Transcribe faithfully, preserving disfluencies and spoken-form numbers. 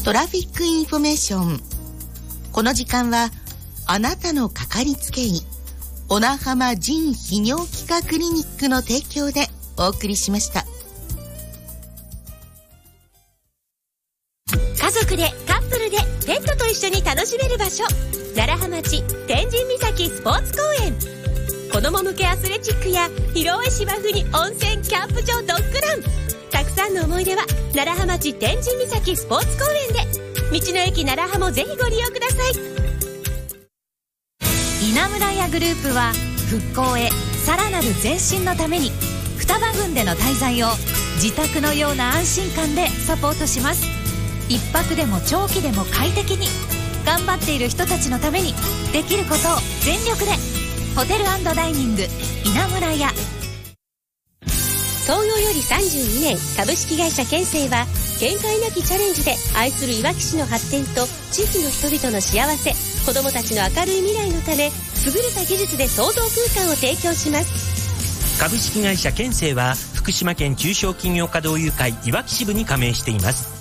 トラフィックインフォメーション。この時間はあなたのかかりつけ医小名浜腎泌尿器科クリニックの提供でお送りしました。 家族でカップルでペットと一緒に楽しめる場所、楢葉町天神岬スポーツ公園。子供向けアスレチックや広い芝生に温泉、キャンプ場、ドッグラン。たくさんの思い出は楢葉町天神岬スポーツ公園で。道の駅楢葉もぜひご利用ください。 稲村屋グループは復興へさらなる前進のために双葉郡での滞在を自宅のような安心感でサポートします。一泊でも長期でも快適に頑張っている人たちのためにできることを全力で。ホテル&ダイニング稲村屋。 創業よりさんじゅうにねん、株式会社建成は限界なきチャレンジで愛するいわき市の発展と地域の人々の幸せ、子どもたちの明るい未来のため優れた技術で創造空間を提供します。 株式会社建成は福島県中小企業家同友会いわき支部に加盟しています。